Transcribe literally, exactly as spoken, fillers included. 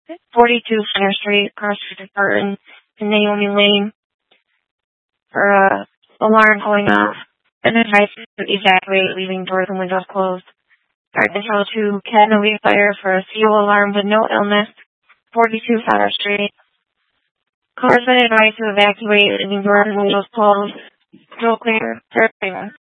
forty-two Center Street, across the Burton, and Naomi Lane, for a alarm going off. An advice to evacuate, leaving doors and windows closed. Garden Hill to Catanaway Fire for a fuel alarm with no illness, forty-two Center Street. Callers been advised to evacuate, leaving doors and windows closed. Still clear.